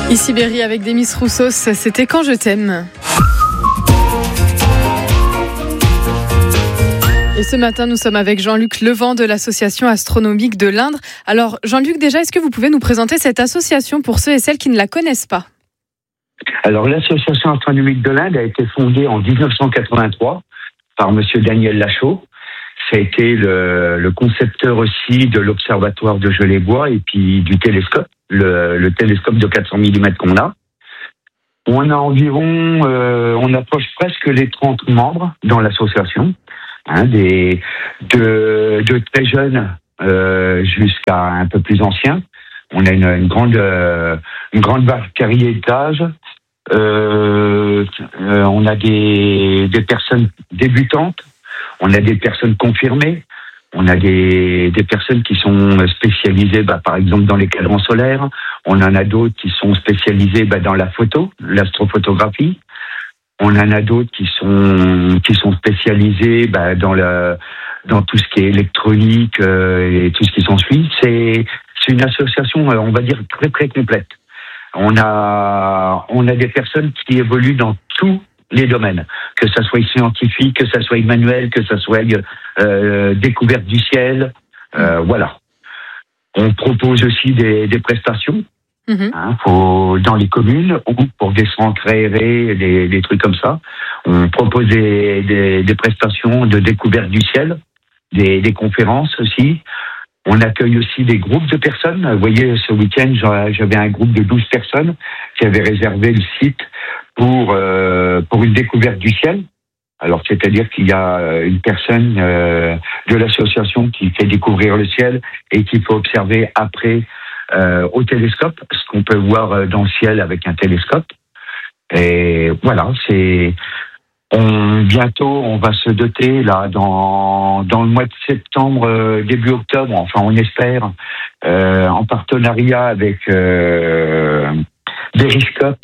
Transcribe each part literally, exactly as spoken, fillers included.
Ici Berry avec Demis Roussos, c'était Quand je t'aime. Et ce matin, nous sommes avec Jean-Luc Levent de l'Association astronomique de l'Indre. Alors Jean-Luc, déjà, est-ce que vous pouvez nous présenter cette association pour ceux et celles qui ne la connaissent pas ? Alors l'Association astronomique de l'Inde a été fondée en dix-neuf cent quatre-vingt-trois par monsieur Daniel Lachaud. Ça a été le, le concepteur aussi de l'observatoire de Gelée-Bois et puis du télescope, le, le télescope de quatre cents millimètres qu'on a. On a environ, euh, on approche presque les trente membres dans l'association, hein, des, de, de très jeunes euh, jusqu'à un peu plus anciens. On a une, une grande, euh, une grande variété d'âge. Euh, euh, on a des, des personnes débutantes. On a des personnes confirmées, on a des, des personnes qui sont spécialisées, bah, par exemple, dans les cadrans solaires. On en a d'autres qui sont spécialisées bah, dans la photo, l'astrophotographie. On en a d'autres qui sont qui sont spécialisés bah, dans la dans tout ce qui est électronique euh, et tout ce qui s'ensuit. C'est c'est une association, euh, on va dire, très très complète. On a on a des personnes qui évoluent dans tout les domaines, que ça soit scientifique, que ça soit manuel, que ça soit euh, découverte du ciel, euh, voilà. On propose aussi des, des prestations mmh. hein, pour, dans les communes ou pour des centres aérés, des, des trucs comme ça. On propose des, des, des prestations de découverte du ciel, des, des conférences aussi. On accueille aussi des groupes de personnes. Vous voyez, ce week-end, j'avais un groupe de douze personnes qui avaient réservé le site pour euh, pour une découverte du ciel. Alors, c'est-à-dire qu'il y a une personne euh, de l'association qui fait découvrir le ciel et qui peut observer après euh, au télescope ce qu'on peut voir dans le ciel avec un télescope. Et voilà, c'est on, bientôt on va se doter là dans dans le mois de septembre, euh, début octobre, enfin on espère, euh, en partenariat avec euh, Beriscope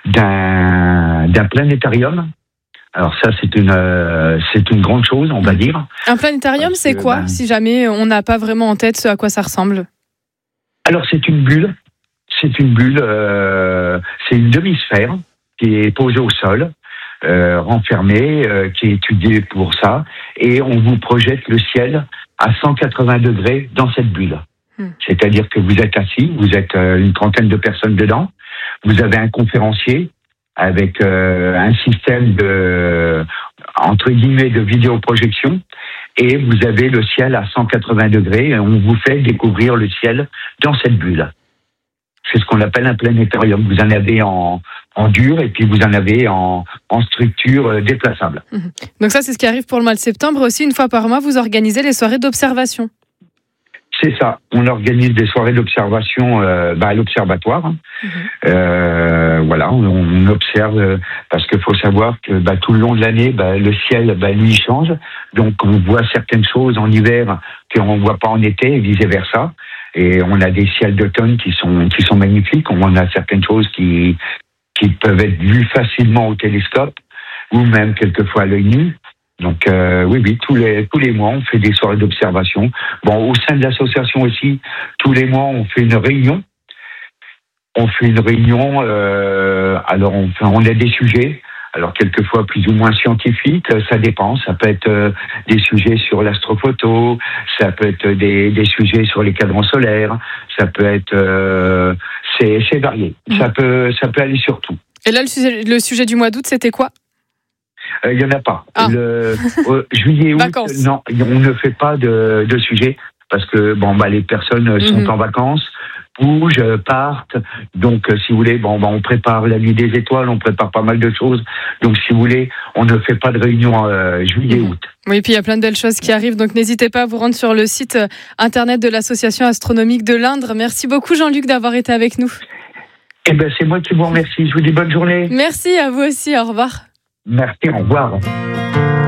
d'un d'un planétarium. Alors ça c'est une euh, c'est une grande chose, on va dire. Un planétarium, c'est quoi, ben, si jamais on n'a pas vraiment en tête ce à quoi ça ressemble? Alors c'est une bulle, c'est une bulle, euh, c'est une demi-sphère qui est posée au sol, euh, renfermée, euh, qui est étudiée pour ça, et on vous projette le ciel à cent quatre-vingts degrés dans cette bulle. Hmm. C'est-à-dire que vous êtes assis, vous êtes euh, une trentaine de personnes dedans. Vous avez un conférencier avec euh, un système de, entre guillemets, de vidéoprojection, et vous avez le ciel à cent quatre-vingts degrés, et on vous fait découvrir le ciel dans cette bulle. C'est ce qu'on appelle un planétarium. Vous en avez en, en dur, et puis vous en avez en, en structure déplaçable. Mmh. Donc ça, c'est ce qui arrive pour le mois de septembre. Aussi, une fois par mois, vous organisez les soirées d'observation. C'est ça. On organise des soirées d'observation euh, bah, à l'observatoire. Mmh. Euh, voilà, on, on observe parce qu'il faut savoir que bah, tout le long de l'année, bah, le ciel, bah, lui, change. Donc, on voit certaines choses en hiver qu'on ne voit pas en été et vice versa. Et on a des ciels d'automne qui sont qui sont magnifiques. On a certaines choses qui qui peuvent être vues facilement au télescope ou même quelquefois à l'œil nu. Donc euh, oui, oui, tous les tous les mois, on fait des soirées d'observation. Bon, au sein de l'association aussi, tous les mois, on fait une réunion. On fait une réunion. Euh, alors, on fait, on a des sujets. Alors, quelquefois plus ou moins scientifiques, ça dépend. Ça peut être euh, des sujets sur l'astrophoto, ça peut être des des sujets sur les cadrans solaires, ça peut être euh, c'est c'est varié. Mmh. Ça peut ça peut aller sur tout. Et là, le sujet le sujet du mois d'août, c'était quoi? Il euh, n'y en a pas. Ah. Le, euh, juillet, août, non, on ne fait pas de, de sujet parce que bon, bah, les personnes mmh. sont en vacances, bougent, partent. Donc, euh, si vous voulez, bon, bah, on prépare la nuit des étoiles, on prépare pas mal de choses. Donc, si vous voulez, on ne fait pas de réunion euh, juillet, août. Oui, et puis il y a plein de belles choses qui arrivent. Donc, n'hésitez pas à vous rendre sur le site internet de l'Association astronomique de l'Indre. Merci beaucoup, Jean-Luc, d'avoir été avec nous. Eh ben, c'est moi qui vous remercie. Je vous dis bonne journée. Merci à vous aussi. Au revoir. Merci, au revoir.